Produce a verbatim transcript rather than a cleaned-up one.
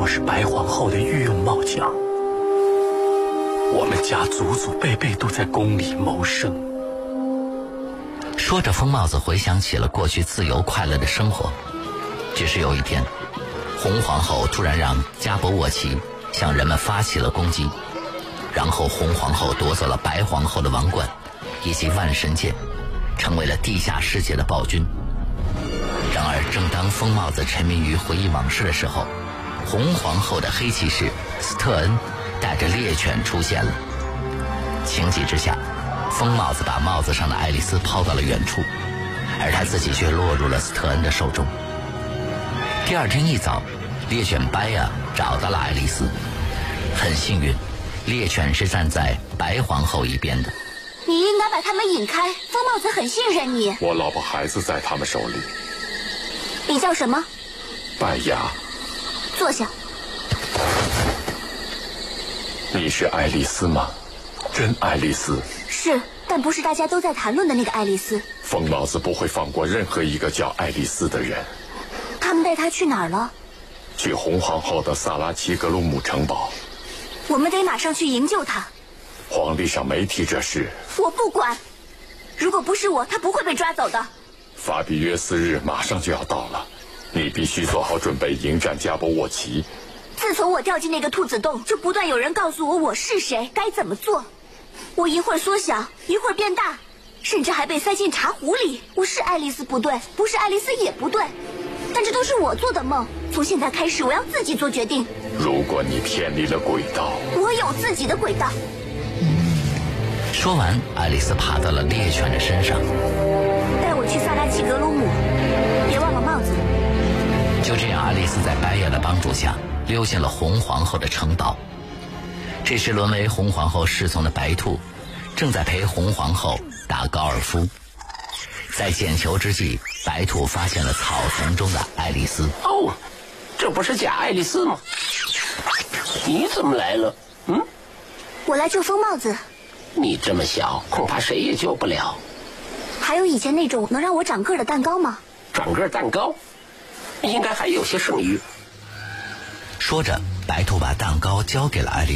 我是白皇后的御用帽将，我们家祖祖辈辈都在宫里谋生。 说着，疯帽子回想起了过去自由快乐的生活。只是有一天，红皇后突然让加博沃奇向人们发起了攻击，然后红皇后夺走了白皇后的王冠以及万神剑，成为了地下世界的暴君。然而正当疯帽子沉迷于回忆往事的时候，红皇后的黑骑士斯特恩带着猎犬出现了。情急之下，疯帽子把帽子上的爱丽丝抛到了远处，而他自己却落入了斯特恩的手中。第二天一早，猎犬白呀找到了爱丽丝。很幸运，猎犬是站在白皇后一边的。 你应该把他们引开，疯帽子很信任你。 我老婆孩子在他们手里。 你叫什么？ 白牙。 坐下。 你是爱丽丝吗？真爱丽丝？ 是，但不是大家都在谈论的那个爱丽丝。 疯帽子不会放过任何一个叫爱丽丝的人。 他们带她去哪儿了？ 去红皇后的萨拉奇格鲁姆城堡。 我们得马上去营救她。 皇帝上没提这事。 我不管，如果不是我，她不会被抓走的。 法比约斯日马上就要到了，你必须做好准备迎战加博沃奇。 自从我掉进那个兔子洞，就不断有人告诉我我是谁，该怎么做。我一会儿缩小，一会儿变大，甚至还被塞进茶壶里。我是爱丽丝不对，不是爱丽丝也不对，但这都是我做的梦。从现在开始，我要自己做决定。 如果你偏离了轨道， 我有自己的轨道。 说完，爱丽丝爬到了猎犬的身上。 带我去萨拉奇格鲁姆，别忘了帽子。 就这样，爱丽丝在白夜的帮助下溜进了红皇后的城堡。这时沦为红皇后侍从的白兔正在陪红皇后打高尔夫。在捡球之际，白兔发现了草丛中的爱丽丝。 哦，这不是假爱丽丝吗？你怎么来了？嗯， 我来救疯帽子。 你这么小，恐怕谁也救不了。 还有以前那种能让我长个儿的蛋糕吗？ 长个儿蛋糕应该还有些剩余。 说着，白兔把蛋糕交给了爱丽丝。